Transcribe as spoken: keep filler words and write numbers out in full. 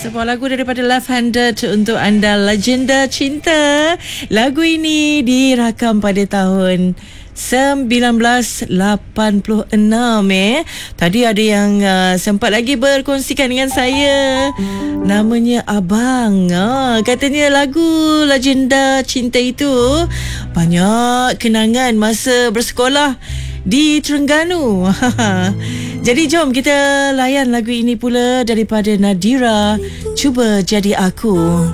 Sebuah lagu daripada Left Handed untuk anda, Legenda Cinta. Lagu ini dirakam pada tahun sembilan belas lapan puluh enam eh. Tadi ada yang uh, sempat lagi berkongsikan dengan saya. Namanya Abang. Ah, katanya lagu Legenda Cinta itu banyak kenangan masa bersekolah di Terengganu. Jadi jom kita layan lagu ini pula daripada Nadira, Cuba Jadi Aku.